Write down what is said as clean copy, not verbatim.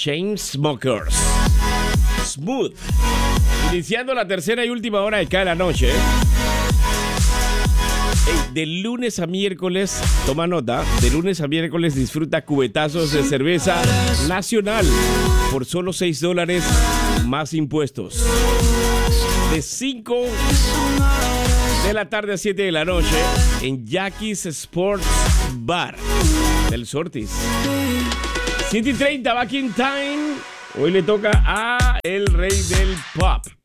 Chainsmokers. Smooth. Iniciando la tercera y última hora de cada noche. De lunes a miércoles, toma nota, de lunes a miércoles disfruta cubetazos de cerveza nacional por solo $6 más impuestos. De 5 de la tarde a 7 de la noche en Jackie's Sports Bar del Sortis. 7:30, back in time. Hoy le toca a el rey del pop.